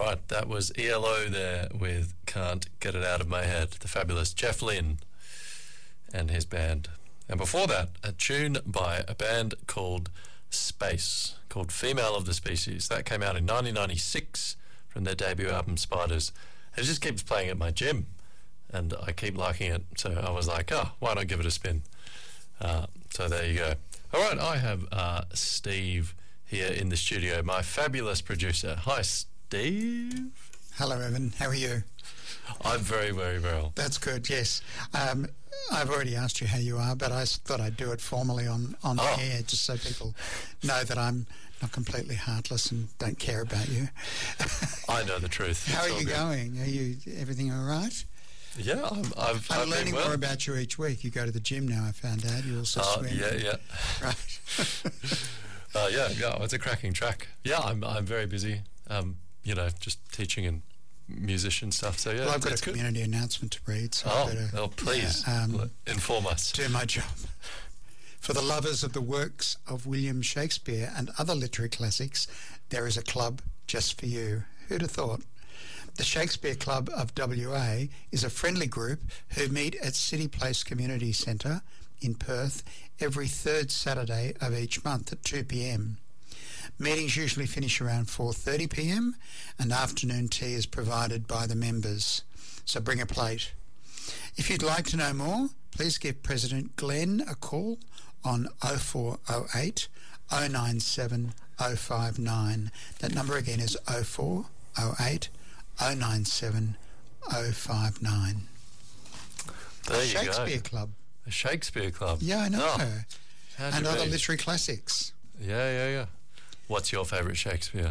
right, that was ELO there with Can't Get It Out of My Head, the fabulous Jeff Lynne and his band. And before that, a tune by a band called Space, called Female of the Species. That came out in 1996 from their debut album Spiders. It just keeps playing at my gym, and I keep liking it, so I was like, why not give it a spin? So there you go. All right, I have Steve here in the studio, my fabulous producer. Hi, Steve. Hello, Evan. How are you? I'm very, very well. That's good, yes. I've already asked you how you are, but I thought I'd do it formally on air just so people know that I'm not completely heartless and don't care about you. I know the truth. How are you going? Everything all right? Yeah, I'm learning more about you each week. You go to the gym now, I found out. You also swim. Yeah. Right. Yeah, it's a cracking track. Yeah, I'm very busy, just teaching and musician stuff. So yeah, well, I've got a community announcement to read. So please inform us. Do my job. For the lovers of the works of William Shakespeare and other literary classics, there is a club just for you. Who'd have thought? The Shakespeare Club of WA is a friendly group who meet at City Place Community Centre in Perth every third Saturday of each month at 2 p.m. Meetings usually finish around 4:30 p.m. and afternoon tea is provided by the members. So bring a plate. If you'd like to know more, please give President Glenn a call on 0408 097 059. That number again is 0408 097 059. There you go. Shakespeare Club. A Shakespeare Club. Yeah, I know. And other literary classics. Yeah. What's your favourite Shakespeare?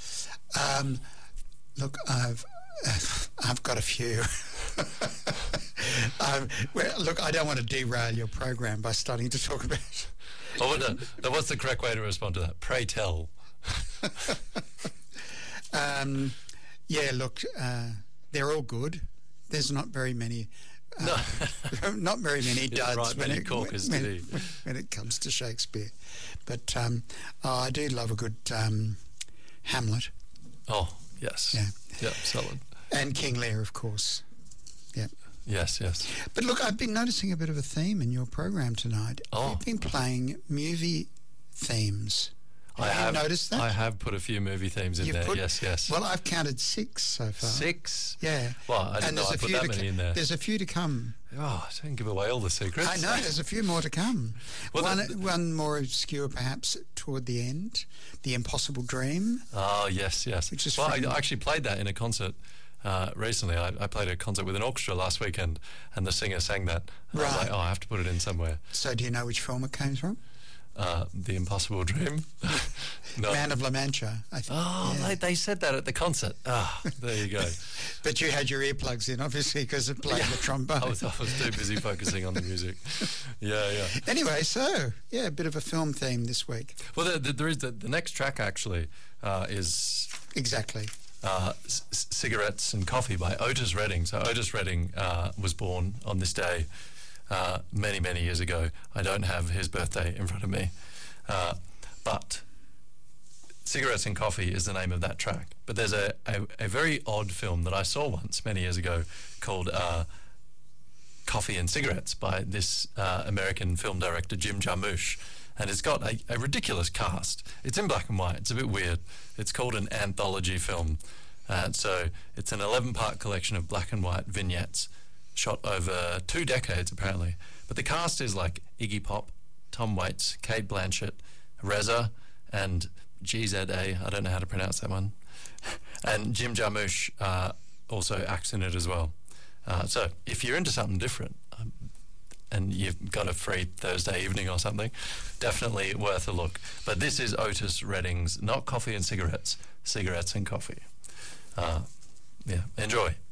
Look, I've got a few. Look, I don't want to derail your program by starting to talk about. What's the correct way to respond to that? Pray tell. Yeah, look, they're all good. There's not very many. Not very many duds when it comes to Shakespeare. But I do love a good Hamlet. Oh, yes. Yeah, solid. And King Lear, of course. Yeah. Yes. But look, I've been noticing a bit of a theme in your program tonight. Oh. You've been playing movie themes. Have you noticed that? I have put a few movie themes in there, yes. Well, I've counted 6 so far. 6? Yeah. Well, I didn't know I put that many in there. There's a few to come. Oh, don't give away all the secrets. I know, there's a few more to come. One more obscure perhaps toward the end, The Impossible Dream. Oh, yes. Which is I actually played that in a concert recently. I played a concert with an orchestra last weekend and the singer sang that. And I was like, I have to put it in somewhere. So do you know which film it came from? The Impossible Dream. No. Man of La Mancha, I think. Oh, yeah. They said that at the concert. There you go. But you had your earplugs in, obviously, because it played the trombone. I was too busy focusing on the music. Yeah. Anyway, so, a bit of a film theme this week. Well, there is the next track, actually, is... Exactly. Cigarettes and Coffee by Otis Redding. So Otis Redding was born on this day many, many years ago. I don't have his birthday in front of me. But Cigarettes and Coffee is the name of that track. But there's a very odd film that I saw once many years ago called Coffee and Cigarettes by this American film director Jim Jarmusch. And it's got a ridiculous cast. It's in black and white. It's a bit weird. It's called an anthology film. So it's an 11-part collection of black and white vignettes shot over 2 decades, apparently. But the cast is like Iggy Pop, Tom Waits, Cate Blanchett, Reza, and GZA. I don't know how to pronounce that one. And Jim Jarmusch also acts in it as well. So if you're into something different and you've got a free Thursday evening or something, definitely worth a look. But this is Otis Redding's, not Coffee and Cigarettes, Cigarettes and Coffee. Enjoy.